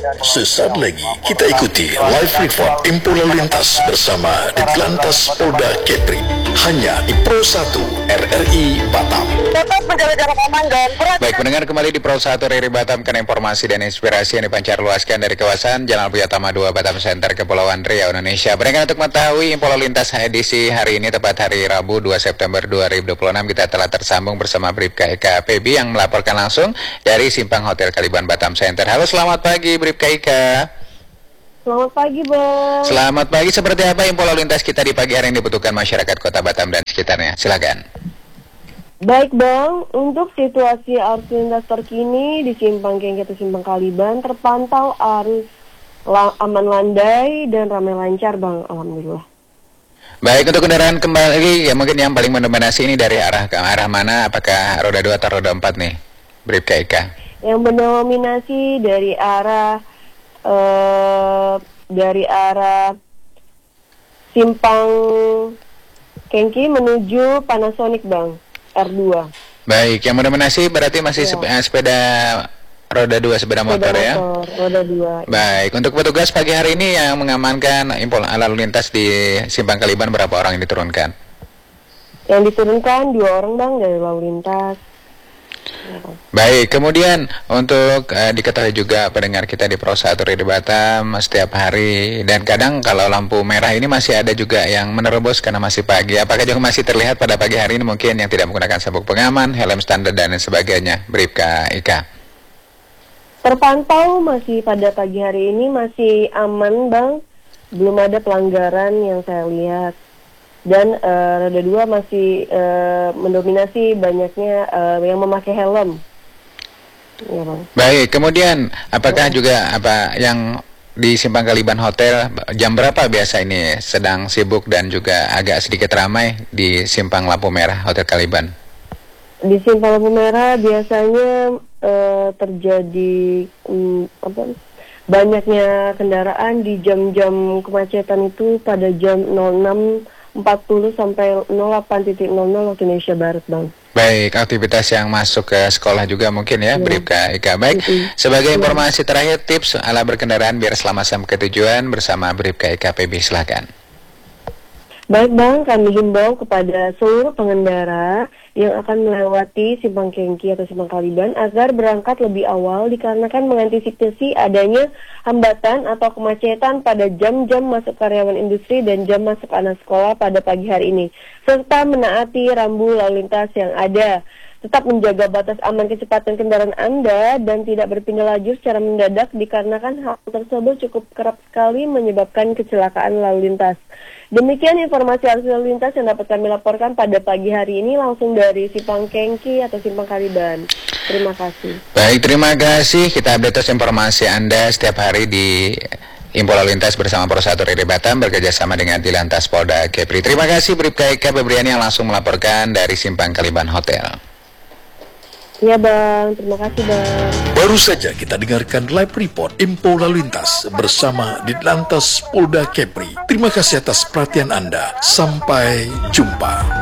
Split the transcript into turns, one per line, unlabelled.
Sesaat lagi kita ikuti live report info lalu lintas bersama Ditlantas Polda Kepri hanya di Pro 1 RRI Batam.
Tetap menjaga jarak aman dan
Baik, pendengar kembali di Pro 1 RRI Batam, karena informasi dan inspirasi yang dipancar luaskan dari kawasan Jalan Puyatama 2 Batam Center, Kepulauan Riau, Indonesia. Berenggan untuk mengetahui info lalu lintas edisi hari ini, tepat hari Rabu 2 September 2026, kita telah tersambung bersama Bribka Eka Febi yang melaporkan langsung dari Simpang Hotel Kaliban Batam Center. Halo, selamat pagi Bribka Eka.
Selamat pagi, Bang.
Selamat pagi, seperti apa info lalu lintas kita di pagi hari yang dibutuhkan masyarakat Kota Batam dan sekitarnya? Silakan.
Baik, Bang. Untuk situasi arus lintas terkini di Simpang Kengki atau Simpang Kaliban terpantau arus aman landai dan ramai lancar, Bang. Alhamdulillah.
Baik, untuk kendaraan kembali ya mungkin yang paling mendominasi ini dari arah ke arah mana? Apakah roda 2 atau roda 4 nih, Bribka Eka?
Yang mendominasi dari arah Simpang Kengki menuju Panasonic, Bang. R2.
Baik, yang mendominasi berarti masih sepeda roda 2, sepeda motor ya?
Roda 2.
Baik, untuk petugas pagi hari ini yang mengamankan info lalu lintas di Simpang Kaliban, berapa orang yang diturunkan?
Yang diturunkan 2 orang, Bang, dari lalu lintas.
Baik, kemudian untuk diketahui juga pendengar kita di Pro 1 RRI Batam setiap hari, dan kadang kalau lampu merah ini masih ada juga yang menerobos karena masih pagi. Apakah juga masih terlihat pada pagi hari ini mungkin yang tidak menggunakan sabuk pengaman, helm standar dan lain sebagainya, Bribka Ika?
Terpantau masih pada pagi hari ini masih aman, Bang. Belum ada pelanggaran yang saya lihat. Dan roda 2 masih mendominasi banyaknya yang memakai helm. Ya, Bang.
Baik, kemudian apakah juga apa yang di Simpang Kaliban Hotel jam berapa biasa ini sedang sibuk dan juga agak sedikit ramai di Simpang Lampu Merah Hotel Kaliban?
Di Simpang Lampu Merah biasanya terjadi banyaknya kendaraan di jam-jam kemacetan itu pada jam 06.40 sampai 08.00 waktu Indonesia Barat, Bang.
Baik, aktivitas yang masuk ke sekolah juga mungkin ya, Bribka Eka. Baik, sebagai informasi terakhir, tips ala berkendaraan biar selamat sampai ke tujuan bersama Bribka Eka PB, silakan.
Baik, Bang, kami himbau kepada seluruh pengendara yang akan melewati Simpang Kengki atau Simpang Kaliban agar berangkat lebih awal dikarenakan mengantisipasi adanya hambatan atau kemacetan pada jam-jam masuk karyawan industri dan jam masuk anak sekolah pada pagi hari ini, serta menaati rambu lalu lintas yang ada. Tetap menjaga batas aman kecepatan kendaraan Anda dan tidak berpindah lajur secara mendadak dikarenakan hal tersebut cukup kerap sekali menyebabkan kecelakaan lalu lintas. Demikian informasi arus lalu lintas yang dapat kami laporkan pada pagi hari ini langsung dari Simpang Kengki atau Simpang Kaliban. Terima kasih.
Baik, terima kasih. Kita update terus informasi Anda setiap hari di Info Lalu Lintas bersama Pro 1 RRI Batam bekerjasama dengan Ditlantas Polda Kepri. Terima kasih Bribka Eka Febriani yang langsung melaporkan dari Simpang Kaliban Hotel.
Ya, Bang, terima kasih, Bang.
Baru saja kita dengarkan live report info lalu lintas bersama Ditlantas Polda Kepri. Terima kasih atas perhatian Anda. Sampai jumpa.